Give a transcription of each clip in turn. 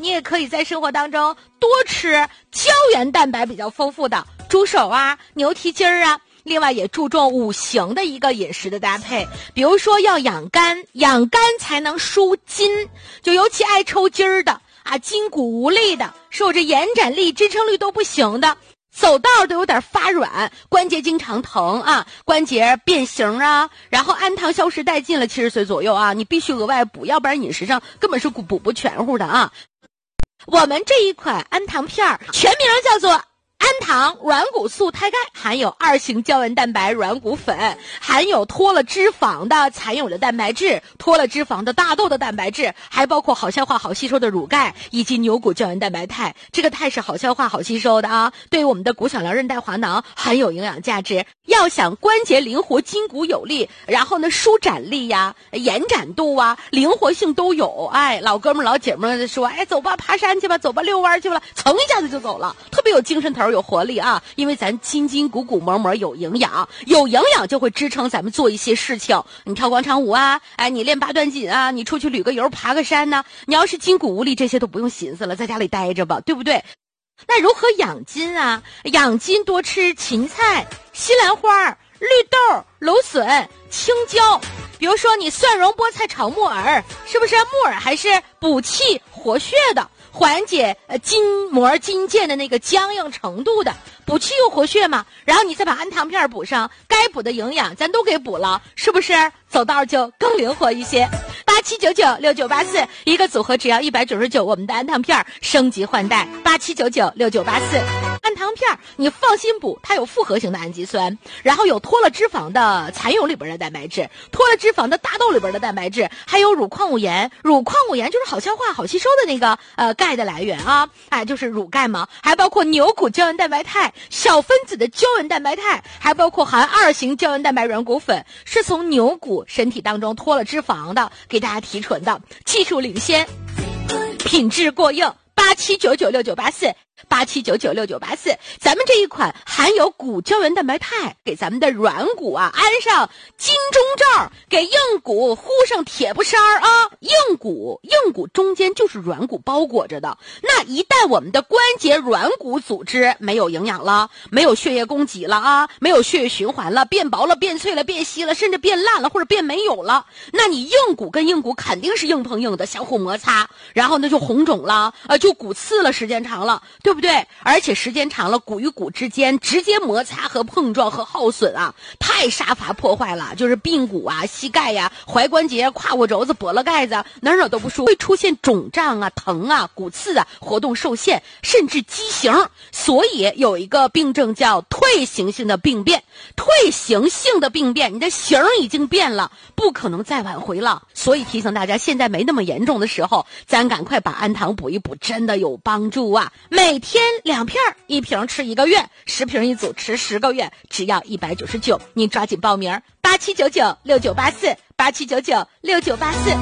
你也可以在生活当中多吃胶原蛋白比较丰富的猪手啊、牛蹄筋儿啊。另外也注重五行的一个饮食的搭配，比如说要养肝，养肝才能舒筋，就尤其爱抽筋儿的啊，筋骨无力的，受着延展力、支撑力都不行的，走道都有点发软，关节经常疼啊，关节变形啊，然后氨糖消失殆尽了，70岁左右啊，你必须额外补，要不然饮食上根本是补不全乎的啊。我们这一款氨糖片全名叫做氨糖软骨素肽钙，含有2型胶原蛋白软骨粉，含有脱了脂肪的残有的蛋白质，脱了脂肪的大豆的蛋白质，还包括好消化好吸收的乳钙以及牛骨胶原蛋白肽。这个肽是好消化好吸收的啊，对于我们的骨小梁韧带滑囊很有营养价值。要想关节灵活、筋骨有力，然后呢舒展力呀、延展度啊、灵活性都有。哎，老哥们老姐们说，哎，走吧，爬山去吧，走吧，遛弯去吧，噌一下子就走了，特别有精神头，有活力啊！因为咱筋筋骨骨膜膜有营养，有营养就会支撑咱们做一些事情。你跳广场舞啊，哎，你练8段锦啊，你出去旅个游、爬个山呢。你要是筋骨无力，这些都不用寻思了，在家里待着吧，对不对？那如何养筋啊？养筋多吃芹菜、西兰花、绿豆、芦笋、青椒。比如说你蒜蓉菠菜炒木耳，是不是木耳还是补气活血的？缓解筋膜筋腱的那个僵硬程度的，补气又活血嘛。然后你再把氨糖片补上，该补的营养咱都给补了，是不是走道就更灵活一些？87996984一个组合只要199，我们的氨糖片升级换代，87996984。氨糖片你放心补，它有复合型的氨基酸，然后有脱了脂肪的蚕蛹里边的蛋白质，脱了脂肪的大豆里边的蛋白质，还有乳矿物盐。乳矿物盐就是好消化好吸收的那个钙的来源啊，哎，就是乳钙嘛。还包括牛骨胶原蛋白肽、小分子的胶原蛋白肽，还包括含2型胶原蛋白软骨粉，是从牛骨身体当中脱了脂肪的，给大家提纯的，技术领先，品质过硬。87996984，咱们这一款含有骨胶原蛋白肽，给咱们的软骨啊安上金钟罩，给硬骨糊上铁布衫啊。硬骨中间就是软骨包裹着的，那一旦我们的关节软骨组织没有营养了，没有血液供给了啊，没有血液循环了，变薄了、变脆了、变稀了，甚至变烂了或者变没有了，那你硬骨跟硬骨肯定是硬碰硬的，相互摩擦，然后呢就红肿了，就骨刺了，时间长了，对不对？而且时间长了，骨与骨之间直接摩擦和碰撞和耗损啊，太杀伐破坏了，就是髌骨啊、膝盖呀、踝关节、胯骨轴子、脖子盖子，哪儿都不舒服，会出现肿胀啊、疼啊、骨刺啊、活动受限，甚至畸形。所以有一个病症叫退行性的病变，退行性的病变，你的形已经变了，不可能再挽回了。所以提醒大家，现在没那么严重的时候，咱赶快把氨糖补一补，真的有帮助啊！每天2片，1瓶吃1个月，10瓶一组吃10个月，只要199，你抓紧报名，87996984，87996984。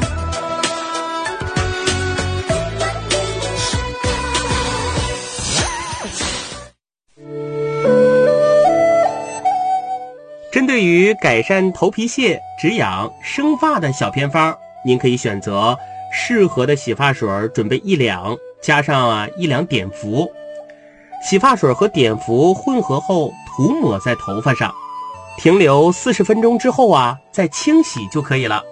针对于改善头皮屑、止痒、生发的小偏方，您可以选择适合的洗发水，准备1两，加上1两碘伏。洗发水和碘伏混合后涂抹在头发上，停留40分钟之后再清洗就可以了。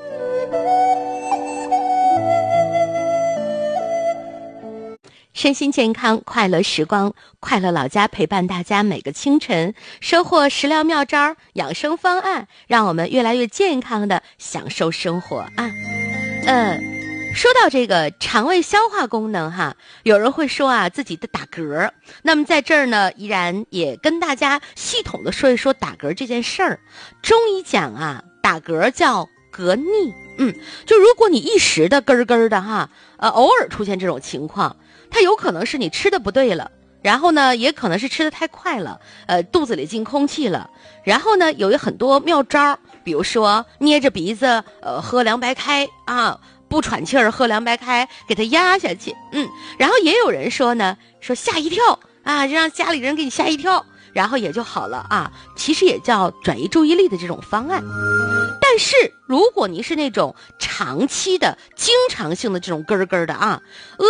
身心健康，快乐时光，快乐老家陪伴大家每个清晨，收获食疗妙招、养生方案，让我们越来越健康的享受生活啊。说到这个肠胃消化功能哈，有人会说自己的打嗝，那么在这儿呢，依然也跟大家系统的说一说打嗝这件事儿。中医讲打嗝叫嗝逆，就如果你一时的咯咯的偶尔出现这种情况，它有可能是你吃的不对了，然后呢也可能是吃的太快了，肚子里进空气了，然后呢有很多妙招，比如说捏着鼻子喝凉白开不喘气儿喝凉白开给它压下去，然后也有人说呢，说吓一跳就让家里人给你吓一跳，然后也就好了其实也叫转移注意力的这种方案。但是如果你是那种长期的经常性的这种咯咯的